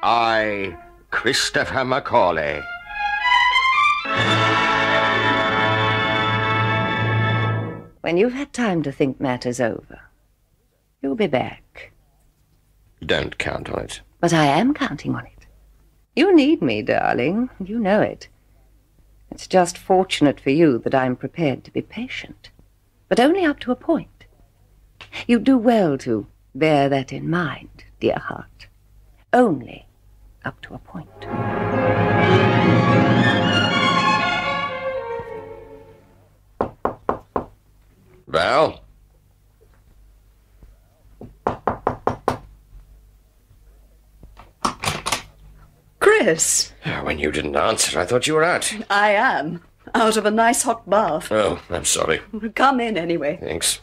I, Christopher Macaulay. When you've had time to think matters over, you'll be back. Don't count on it. But I am counting on it. You need me, darling. You know it. It's just fortunate for you that I'm prepared to be patient. But only up to a point. You do well to bear that in mind, dear heart. Only up to a point. Val? Chris! When you didn't answer, I thought you were out. I am. Out of a nice hot bath. Oh, I'm sorry. Come in anyway. Thanks.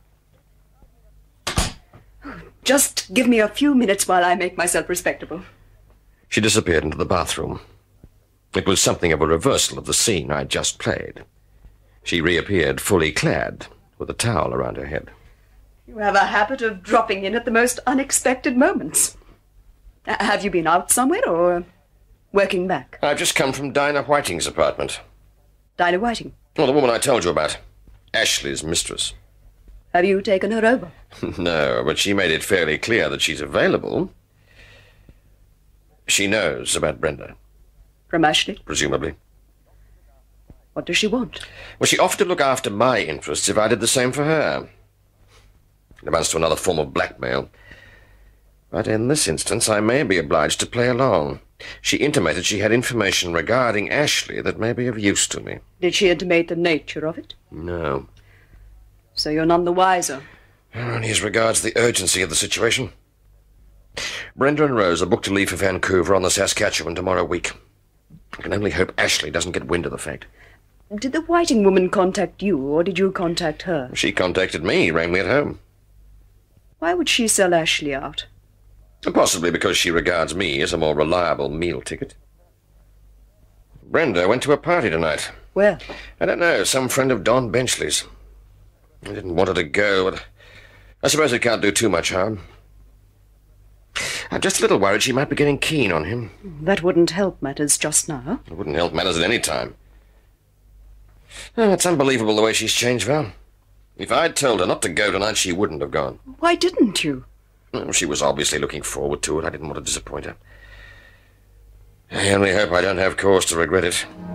Just give me a few minutes while I make myself respectable. She disappeared into the bathroom. It was something of a reversal of the scene I'd just played. She reappeared fully clad, with a towel around her head. You have a habit of dropping in at the most unexpected moments. Have you been out somewhere or working back? I've just come from Dinah Whiting's apartment. Dinah Whiting? Well, the woman I told you about. Ashley's mistress. Have you taken her over? No, but she made it fairly clear that she's available. She knows about Brenda. From Ashley? Presumably. What does she want? Well, she offered to look after my interests if I did the same for her. It amounts to another form of blackmail. But in this instance, I may be obliged to play along. She intimated she had information regarding Ashley that may be of use to me. Did she intimate the nature of it? No. So you're none the wiser? Only as regards the urgency of the situation. Brenda and Rose are booked to leave for Vancouver on the Saskatchewan tomorrow week. I can only hope Ashley doesn't get wind of the fact. Did the Whiting woman contact you, or did you contact her? She contacted me, rang me at home. Why would she sell Ashley out? Possibly because she regards me as a more reliable meal ticket. Brenda went to a party tonight. Where? I don't know, some friend of Don Benchley's. I didn't want her to go, but I suppose it can't do too much harm. I'm just a little worried she might be getting keen on him. That wouldn't help matters just now. It wouldn't help matters at any time. Oh, it's unbelievable the way she's changed, Val. If I'd told her not to go tonight, she wouldn't have gone. Why didn't you? Well, she was obviously looking forward to it. I didn't want to disappoint her. I only hope I don't have cause to regret it.